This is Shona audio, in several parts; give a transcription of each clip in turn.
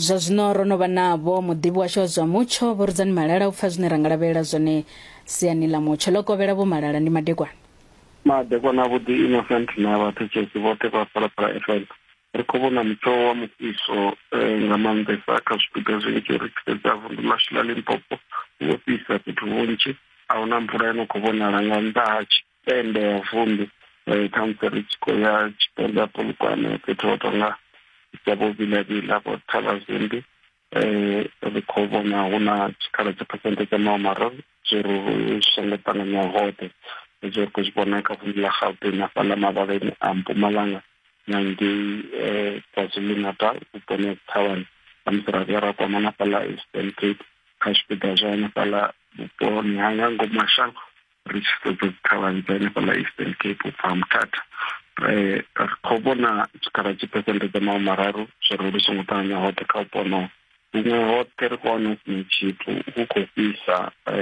zwa zwino ro no vha navho muḓivhi washu wa zwa mutsho Vho Rudzani Malala u pfa zwine ra nga lavhelela zwone siani ḽa mutsho ḽo kovhela Vho Malala ndi madekwana vhuḓi Innocent na vhathetshelesi vhoṱhe vha Phalaphala FM ri khou vhona mutsho wa mufhiso nga maanḓesa kha zwipiḓa zwinzhi ri tshi sedza vunḓu ḽashu ḽa Limpopo hu fhisa fhethu hunzhi a hu na mvula ino khou vhonala nga nnḓa ha tshipembe ya vunḓu khamusi ri tshi khou ya tshipembe ha Polokwane fhethu ho tonga Double Villa vho Thavhazimbi ri khou vhona hu na tshikhala tsha phesente dza mahumararu zwi songo ṱanganya hoṱhe zwi ri khou zwi vhona kha vunḓu ḽa Gauteng na fhaḽa mavhaleni a Mpumalanga na ngei KwaZulu-Natal vhuponi ha Thavhani khamusi ra vhuya ra kwama na fhaḽa Eastern Cape kha zwipiḓa zwa hanefhaḽa vhuponi ha Nyango Mashango ri tshi sedza dzithavhani dza hanefhaḽa Eastern Cape u bva ha Mthatha ri khou vhona tshikhala tshi phesente dza mahumararu zwi ri ri songo ṱanganya hoṱhe kha vhupo honoho huṅwe hoṱhe ri khou wana sini tshithu hu khou fhisa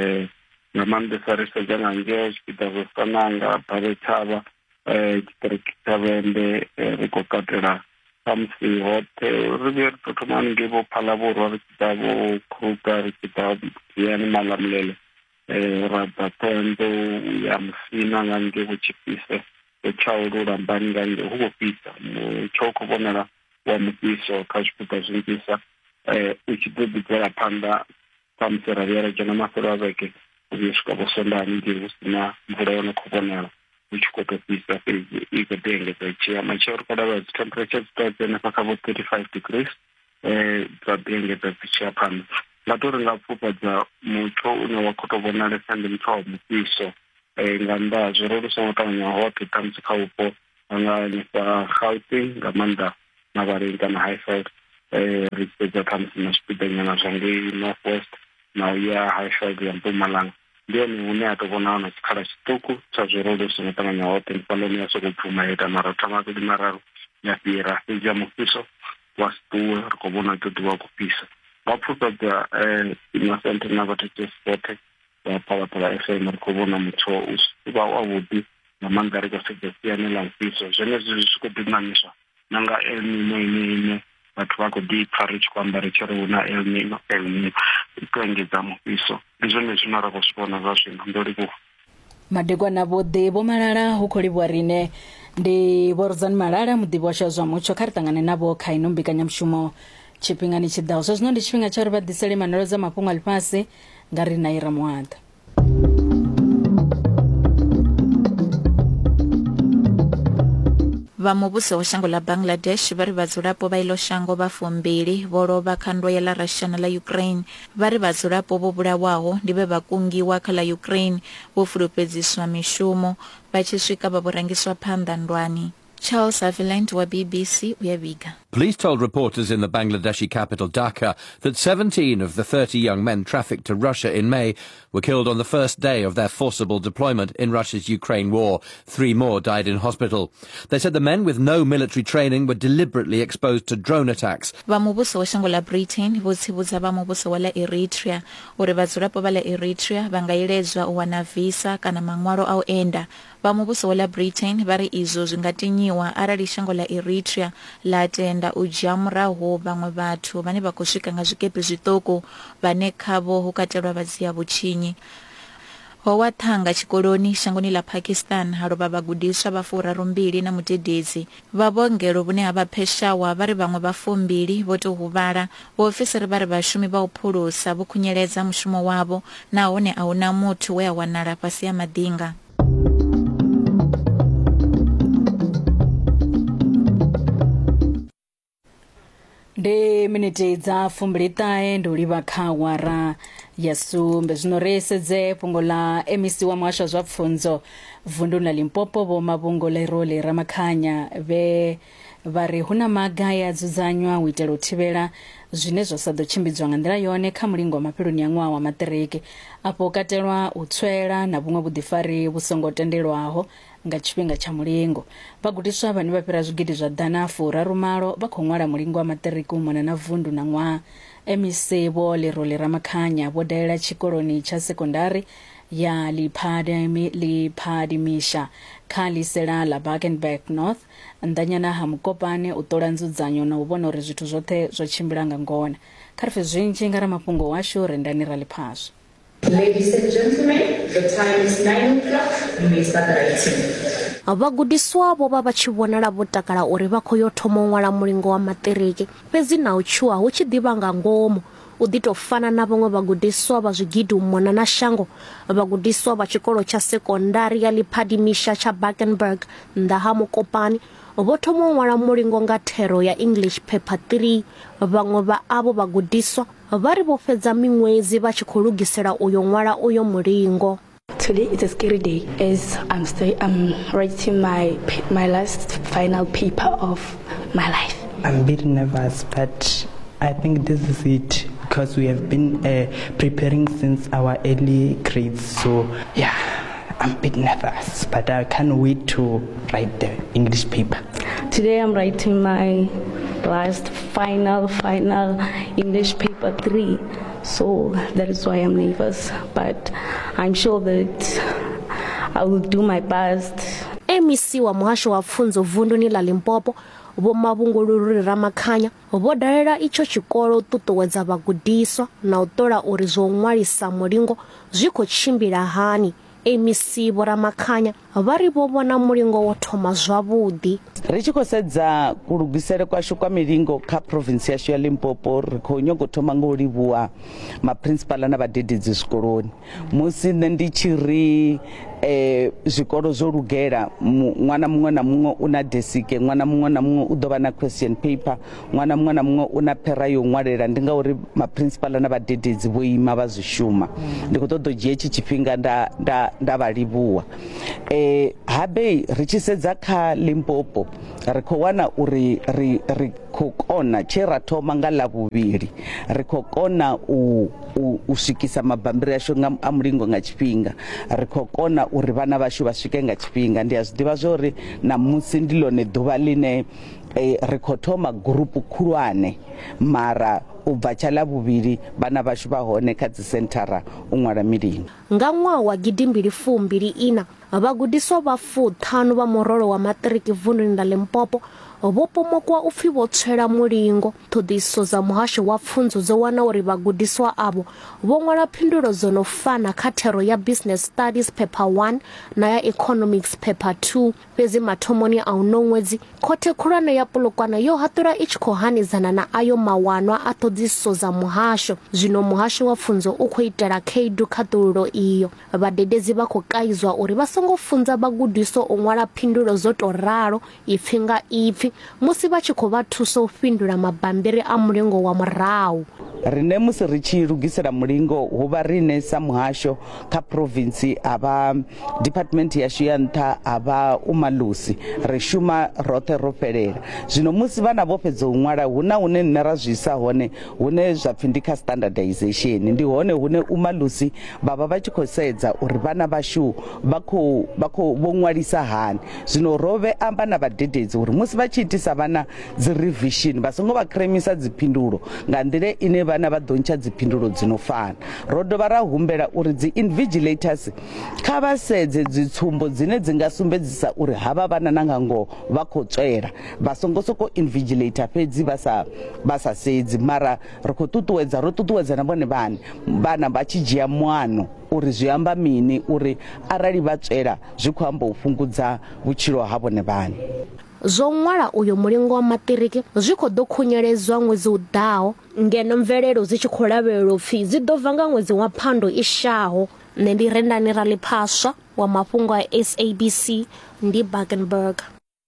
nga maanḓesa ri sedza nga ngeo zwipiḓa zwa Sananga Babethavha tshiṱiriki tsha Vhembe ri khou katela khamusi hoṱhe ri vhuye ri tou thoma haningei vho Phalavhurwa ri tshi ḓa vho Kruger ri tshi ḓa Dziyani Malamulele ra bva Ṱhohoyanḓou ya Musina nga ngei vho Tshifise Tshaulu Lambani nga ngei hu khou fhisa mutsho u khou vhonala wa mufhiso kha zwipiḓa zwinzhisa u tshi ḓo ḓibvela phanḓa khamusi ra vhuya ra dzhena mafhelo a vhege u vhuya swika vho Swondani haningei hu si na mvula yo no khou vhonala hu tshi khou tou fhisa fhedzi i khou ḓi engedza i tshi ya matshelo ri khou lavhelela dzi temperature dzi ḓo henefha kha vho 35 degrees dza ḓi engedza dzi tshi ya phanḓa nga tou ri nga pfufhadza mutsho une wa khou tou vhonalesa ndi mutsho wa mufhiso nga nnḓa ha zwi ri ri songo ṱanganya hoṱhe ṱhamusi kha vhupo nga hanefha Gauteng nga maanḓa Mavhaleni kana Highveld ri tshi sedza ṱhamusi na zwipiḓa nyana zwa ngei North West na u ya Highveld ya Mpumalanga ndi hone hune ha tou vhona na tshikhala tshiṱuku tsha zwi ri ri songo ṱanganya hoṱhe ndi fhaḽoni ya sokou pfuma ya ita maratha mavhili mararu ya fhira fhedzi ya mufhiso wa siṱuwe ri khou vhona ḓo ḓivha khou fhisa wa pfufhadza Innocent na vhathetshelesi vhoṱhe wa Phalaphala FM ri khou vhona mutsho u vha wavhuḓi nga maanḓa ri khou sedza siani ḽa mufhiso zwenezwo zwi tshi khou ḓinamisa na nga El Nino ine vhathu vha khou ḓi pfha ri tshi khou amba ri tshi ri hu na El Nino i khou engedza mufhiso ndi zwone zwine ra khou zwi vhona zwa zwino ndo livhuwa madekwana vhoḓi Vho Malala hu khou livhuwa rine ndi Vho Rudzani Malala muḓivhi washu wa zwa mutsho kha ri ṱangane navho kha ino mbekanyamushumo tshifhingani tshiḓaho zwa zwino ndi tshifhinga tsha uri vha ḓisele manalo dza mafhungo a ḽifhasi nga ri na Ira Muhaḓa. Vha muvhuso wa shango ḽa Bangladesh vha ri vhadzulapo vha iḽo shango vha 2 vho lovha kha ndwa ya ḽa Russia na ḽa Ukraine vha ri vhadzulapo vho vhulawaho ndi vhe vha kungiwa kha ḽa Ukraine vho fulufhedziswa mishumo vha tshi swika vha vho rangiswa phanḓa ndwani. Charles Haviland wa BBC uyaviga. Police told reporters in the Bangladeshi capital Dhaka that 17 of the 30 young men trafficked to Russia in May were killed on the first day of their forcible deployment in Russia's Ukraine war. 3 more died in hospital. They said the men with no military training were deliberately exposed to drone attacks. Va muvhuso wa shango la Britain vho tsivhudza va muvhuso wa la Eritrea uri vhadzulapo va la Eritrea vha nga iledzwa u wana visa kana maṅwalo a u enda. Va muvhuso wa la Britain va ri izwo zwi nga tinyiwa arali shango la Eritrea la tenda u dzhia murahu vhaṅwe vhathu vhane vha khou swika nga zwikepe zwiṱuku vhane khavho hu katelwa vhadzia vhutshinyi. Ho wa thanga tshikoloni shangoni la Pakistan ha lovha vhagudiswa vha 42 na mudededzi vha vhongelo vhune ha vha Peshawar vha ri vhaṅwe vha 2 vho tou huvhala vhaofisiri vha ri vhashumi vha u phulusa vho khunyeledza mushumo wavho nahone a huna muthu we a wanala fhasi ya madinga. Ndi miniti dza 29 ndi u livha kha awara ya sumbe zwino ri sedze fhungo la MEC wa muhasho wa zwa pfunzo vundu la Limpopo Vho Mavhungo Lerole Ramakhanya vha ri hu na maga ya dzudzanywa u itela u thivhela zwine zwa sa ḓo tshimbidzwa nga nḓila yone kha mulingo wa mafheloni ya ṅwaha wa maṱiriki afho katelwa u tswela na vhuṅwe vhuḓifari vhu songo tendelwaho nga tshifhinga tsha mulingo. Vhagudiswa vhane vha fhira zwigidi zwa ḓana 30 vha khou ṅwala mulingo wa maṱiriki u mona na vundu na ṅwaha. MEC Vho Lerole Ramakhanya vho dalela tshikoloni tsha sekondari ya liphadimisha kha lisela la Bakenberg North ndanyana ha mukopane u ṱola nzudzanyo na u vhona uri zwithu zwoṱhe zwo tshimbila nga ngona. Kha ri pfe zwinzhi nga ramafhungo washu Rendani Raliphaswa. Ladies and gentlemen, the time is 9 o'clock. You may start writing. Vhagudiswa vho vha tshi vhonala vho takala uri vha khou yo thoma u ṅwala mulingo wa maṱiriki fhedzi na u tshuwa hu tshi ḓivha nga ngomu u ḓi tou fana na vhaṅwe vhagudiswa vha zwigidi u mona na shango. Vhagudiswa vha tshikolo tsha sekondari ya Liphadimisha tsha Bakenberg nnḓa ha Mukopani vho thoma u ṅwala mulingo nga thero ya English paper 3. Vhaṅwe vha avho vhagudiswa vha ri vho fhedza miṅwedzi vha tshi khou lugisela uyo ṅwala uyo mulingo. Today is a scary day as I'm writing my last final paper of my life. I'm a bit nervous, but I think this is it because we have been preparing since our early grades. So yeah, I'm a bit nervous, but I can't wait to write the English paper. Today I'm writing my last final English paper 3. So that is why I'm nervous, but I'm sure that I will do my best. MEC wa muhasho wa pfunzo vunduni la Limpopo vho Mavhunguluri Ramakhanya vho dalela icho tshikolo u ṱuṱuwedza vhagudiswa na u ṱola uri zwo ṅwalisa mulingo zwi khou tshimbila hani. MEC vho Ramakhanya vha ri vho vhona mulingo wo thoma zwavhuḓi. Ri tshi khou sedza kulugisele kwashu kwa milingo kha province yashu ya Limpopo ri khou nyaga u thoma nga u livhuwa maprincipal na vhadededzi zwikoloni. Musi nṋe ndi tshi ri zwikolo zwo lugela ṅwana muṅwe na muṅwe una desike, ṅwana muṅwe na muṅwe u ḓo vha na question paper, ṅwana muṅwe na muṅwe una phera yo ṅwalela, ndi ngauri maprincipal na vhadededzi vho ima vha zwi shuma. Ndi khou ṱoḓa u dzhia etshi tshifhinga nda vha livhuwa. Habe ri tshi sedza kha Limpopo ri khou wana uri ri khou kona tshe ra thoma nga Ḽavhuvhili ri khou kona u swikisa mabambiri ashu a mulingo nga tshifhinga, ri khou kona uri vhana vhashu vha swike nga tshifhinga. Ndi a zwi ḓivha zwori na musi ndi ḽone ḓuvha ḽine ri khou thoma gurupu khulwane mara u bva tsha Ḽavhuvhili vhana vhashu vha hone kha dzi senthara u ṅwala milingo. Nga ṅwaha wa 2024 vhagudiswa vha 5 vha murolo wa maṱiriki vununi la Limpopo vho pomokwa u pfi vho tswela mulingo. Ṱhoḓisiso dza muhasho wa pfunzo dzo wana uri vhagudiswa avho vho ṅwala phindulo dzo no fana kha thero ya Business Studies paper 1 na ya Economics paper 2. Fhedzi mathomoni a uno ṅwedzi khothe khulwane ya Polokwane yo haṱula i tshi khou hanedzana na ayo mawanwa a ṱhoḓisiso dza muhasho. Zwino muhasho wa pfunzo u khou itela khaedu kha ṱululo iyo. Vhadededzi vha khou kaizwa uri vha songo funza vhagudiswa u ṅwala phindulo dzo to ralo ipfi nga ipfi musi vha tshi khou vha thusa u fhindula mabambiri a mulingo wa murahu. Rine musi ri tshi lugisela mulingo hu vha rine sa muhasho kha province ava department yashu ya nṱha ava umalusi ri shuma roṱhe ro fhelela. Zwino musi vhana vho fhedza u ṅwala huna hune nṋe ra zwisa hone hune zwa pfhi ndi kha standardization, ndi hone hune umalusi vhavha vha tshi khou sedza uri vhana vhashu vha khou vho ṅwalisa hani. Zwino rove amba na vhadededzi uri musi vha tshi itisa vhana dzi revision vha songo vha kremisa dziphindulo nga nḓila ine vhana vha ḓo ntsha dziphindulo dzino fana. Ro dovha ra humbela uri dzi invigilators kha vha sedze dzitsumbo dzine dzi nga sumbedzisa uri havha vhana na nga ngoho vha khou tswela, vha songo soko invigilator fhedzi vha sa sedzi. Mara ri khou ṱuṱuwedza na vhone vhana vha tshi dzhia muano uri zwi amba mini, uri arali vha tswela zwi khou amba u fhungudza vhutshilo ha vhone vhane. Zwo ṅwala uyo mulingo wa maṱiriki zwi khou ḓo khunyeledzwa ṅwedzi u ḓaho ngeno mvelelo dzi tshi khou lavhelelwa upfi dzi ḓo bva nga ṅwedzi wa Phando i shaho. Nṋe ndi Rendani Raliphaswa wa mafhungo a SABC ndi Bakenberg.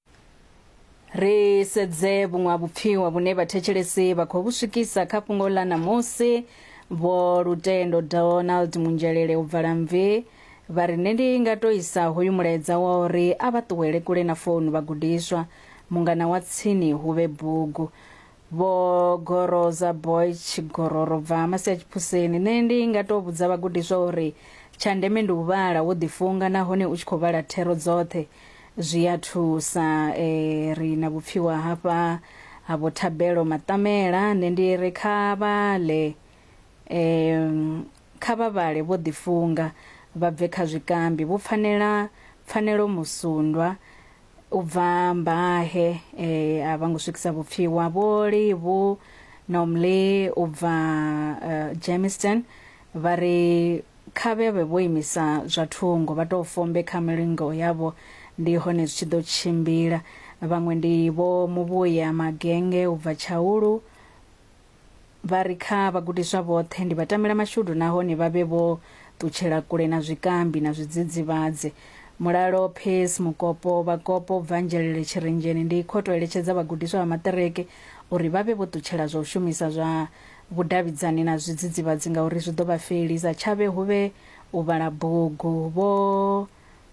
Ri sedze vhuṅwe vhupfiwa vhune vhathetshelesi vha khou vhu swikisa kha fhungo ḽa ṋamusi. Vho Lutendo Donald Munzhelele u bvala mve vha ri nṋe ndi nga to isa hoyu mulaedza wa uri a vha ṱuwele kule na founu vhagudiswa mungana wa tsini hu vhe bugu. Vho Goroza Boy Tshigororo bva Masia Tshiphuseni nṋe ndi nga to vhudza vhagudiswa uri tsha ndeme ndi u vhala wo ḓifunga nahone u tshi khou vhala thero dzoṱhe zwi a thusa. Ri na vhupfiwa hafha ha vho Thabelo Matamela nṋe ndi ri kha vha vhale vho ḓifunga vha bve kha zwikambi vho pfanelo musundwa ubva Mbahe a vha ngo swikisa vhupfiwa vho Livhu Nomle ubva Jamestown vha ri kha vhe vho imisa zwa thungo vha to fombe kha milingo yavho ndi hone zwi tshi ḓo tshimbila. Vhaṅwe ndi vho Muvhuya Magenge ubva Chaulu vha ri kha vhagudiswa vhoṱhe ndi vhatamela mashudu nahone vha vhe vho ṱutshela kule na zwikambi na zwidzidzivhadzi. Mulalo Pace Mukopo Vakopo Vangelele Chirenjeni ndi khoto eletshedza vhagudiswa vha maṱireke uri vha vhe vho ṱutshela zwa u shumisa zwa vhudavhidzani na zwidzidzivhadzi ngauri zwi ḓo vha felisa. Tshavhe huvhe u vhala bugu vho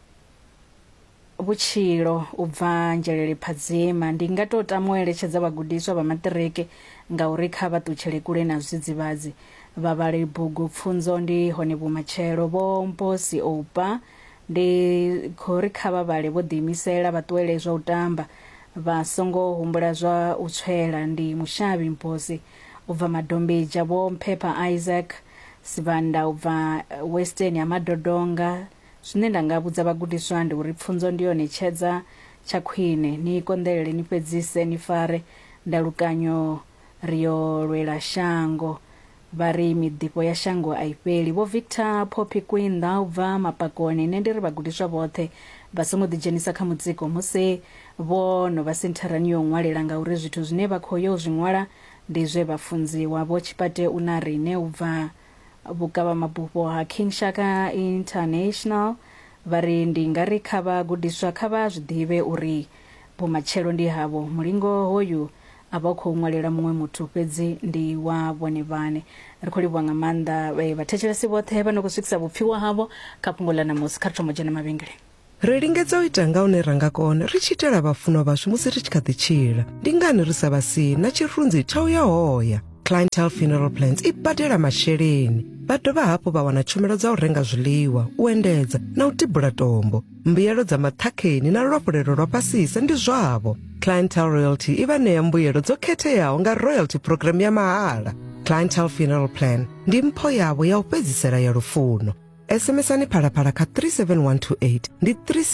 Vhutshilo ubva Njelele Phadzima ndi nga to tama u eletshedza vhagudiswa vha maṱireke ngauri kha vha ṱutshele kule na zwidzidzivhadzi vha vhale bugu. Pfunzo ndi hone vhumatshelo vho Mposi Oupa ndi khori kha vha vhale vho ḓiimisela vha ṱuwele zwa u tamba vha songo humbula zwa u tswela. Ndi Mushavhi Mposi ubva Madombeja vho Mphepa Isaac Sivanda ubva Western ya Madodonga. Zwine nda nga vhudza vhagudiswa ndi uri pfunzo ndi yone tshedza tsha khwine ni konḓelele ni fhedzise ni fare ndalukanyo rio lwela shango vha ri miḓifho ya shango a i fheli. Vho Victor Poppy Kwinda ubva Mapakoni nṋe ndi ri vhagudiswa vhoṱhe vha songo ḓidzhenisa kha mutsiko musi vho no vha sentharani yo ṅwalela ngauri zwithu zwine vha khou yo zwi ṅwala ndi zwe vha funziwa. Vho Tshipate una rine ubva Vhukavha Mabufho ha King Shaka International vha ri ndi nga ri kha vhagudiswa kha vha zwiḓivhe uri vhumatshelo ndi havho mulingo hoyu a vha khou ṅwalela muṅwe muthu fhedzi ndi wa vhone vhane. Ri khou livhuwa nga maanḓa vhathetshelesi vhoṱhe vha no khou swikisa vhupfiwa havho kha fhungo ḽa namusi kha ri thoma dzhena mavhengeleni. Ri lingedza u ita nga une ra nga kona ri tshi itela vhafunwa vhashu musi ri tshi kha ḓi tshila. Ndi ngani ri sa vha si na tshirunzi tsha u ya hoya. Clientele Funeral Plans i badela masheleni vha dovha hafhu vha wana tshumelo dza u renga zwiḽiwa u endedza na u tibula tombo. Mbuyelo dza maṱhakheni na luhafhulelo lwa pasisa ndi zwavho. Clientele Royalty i vha ṋea mbuyelo dzo khetheaho nga royalty program ya mahala. Clientele Funeral Plan ndi mpho yavho ya u fhedzisela ya lufuno. SMS-ani phalaphala kha 37128 ndi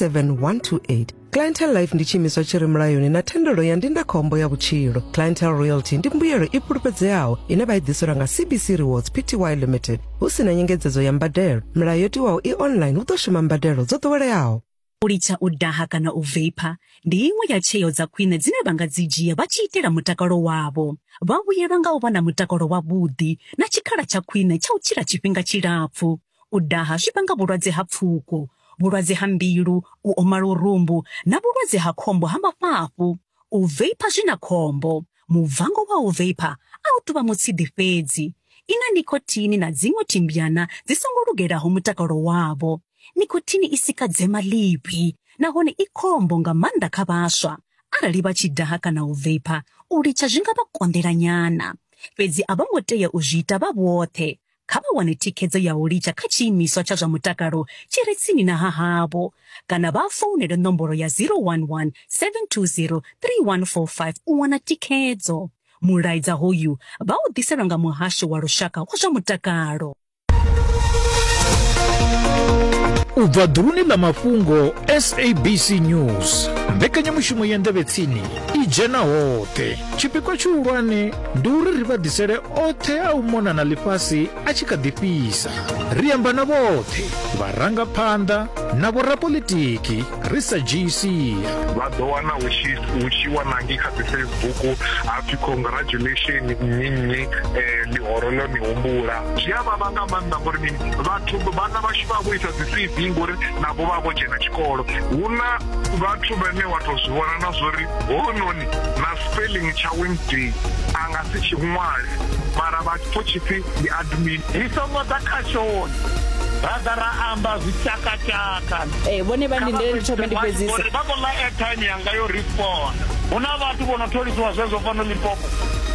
37128. Clientele Life ndi tshiimiswa tshi re mulayoni na thendelo ya ndindakhombo ya vhutshilo. Clientele Royalty ndi mbuyelo i fhulufhedzeaho ine vha i ḓiselwa nga CBC Rewards Pty Limited. Hu si na nyengedzedzo ya mbadelo, milayo yo tiwaho i online hu ḓo shuma mbadelo dzo ḓoweleaho. U litsha u daha kana u veipa ndi iṅwe ya tsheo dza khwine dzine vha nga dzi dzhia vha tshi itela mutakalo wavho. Vha vhuyelwa nga u vha na mutakalo wavhuḓi na tshikhala tsha khwine tsha u tshila tshifhinga tshilapfu. U daha zwi vhanga vhulwadze ha pfuko, vhulwadze ha mbilu, u oma lurumbu na vhulwadze ha khombo ha mafhafhu. U veipa zwi na khombo. Mubvango wa u veipa a u tuvha mutsidi fhedzi. Ina nikotini na dziṅwe timbyana dzi songo lugelaho mutakalo wavho. Nikotini i sika dzema ḽipi nahone i khombo nga maanḓa kha vhaswa. Arali vha tshi daha kana u veipa, u litsha zwi nga vha konḓela nyana. Fhedzi a vha ngo tea u zwi ita vha vhoṱhe. Kha vha wane thikhedzo ya u litsha kha tshiimiswa tsha zwa mutakalo tshi re tsini na havho kana vha founele nomboro ya 011 720 3145 u wana thikhedzo. Mulaedza hoyu vha u ḓiselwa nga muhasho wa lushaka wa zwa mutakalo. Ubva ḓuvhuni ḽa mafhungo SABC News mbekanyamushumo ya ndevhetsini i dzhena hoṱhe. Tshipikwa tshihulwane ndi uri ri vha ḓisele oṱhe a u mona na ḽifhasi a tshi kha ḓi fhisa. Ri amba na vhoṱhe vharangaphanḓa na vhorapolitiki ri sa dzhii sia. Vha ḓo wana hu tshi wanangi kha dzi Facebook hapfi congratulation nnyi ḽihoro ḽo ni humbula. Zwi a vhavha nga maanḓa ngori vhathu vhana vhashu vha vho ita dzi CV ngori navho vha vho dzhena tshikolo. Hu na vhathu vhane wa tou zwi vhona na zwori hounoni na spelling tsha Wednesday a nga si tshi ṅwale mara vha tshi tshipfi ndi admin. I songo ḓa khashoni ra amba zwichakachaka. Vhone vha ndindele thome ndi fhedzisa. Vha khou ḽa airtime yanga yo respond. Hu na vhathu vho no tholisiwa zwezwo fano Limpopo.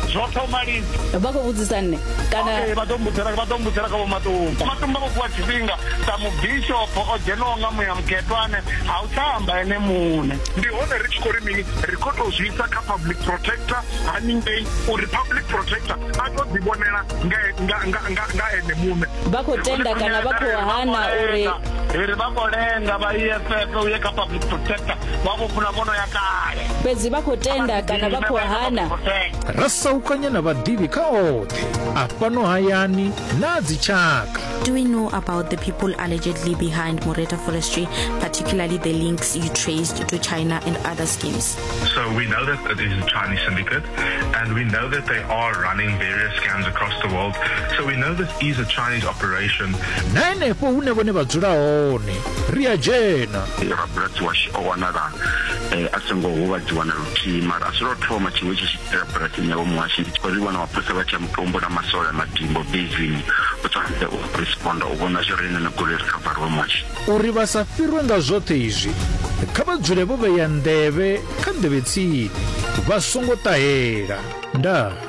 zwothoma lini vha khou vhudzisa nne kana vha ḓo mbudzela kha vho matumba vho kuwa tshifhinga sa mubishopo o dzhenaho nga muya muketwane ha u tamba ene muṋe ndi hone ri tshi khou ri mini ri khou tou zwi isa kha public protector haningei uri public protector a tou ḓivhonela nga ene muṋe vha khou tenda kana vha khou hana uri vha khou lenga vha EFF u ye kha public protector vha vho funa vhono ya kale fhedzi vha khou tenda kana vha khou hana rasaukanya na vhaḓivhi kha oṱhe a fhano hayani na dzitshaka. Do we know about the people allegedly behind Moreta Forestry, particularly the links you traced to China and other schemes? So we know that it is a Chinese syndicate, and we know that they are running various scams across the world. So we know this is a Chinese operation. Na henefho hune vhone vha dzula hone ri a dzhena rabulasi washo o wanala a songo huvhadziwa na luthihi mara a si lwo thoma tshiṅwe tshi tshitela bulasini yavho muhashi ndi uri vhona mapholisa vha tshiya mutombo na masola madimbo bezini u tsanze u responda u vhona zwo ri na goloi ri khavariwe muhashi uri vha sa fhirwe nga zwoṱhe izwi kha vha dzule vho vheya nḓevhe kha nḓevhe tsini vha songo ṱahela ndaa.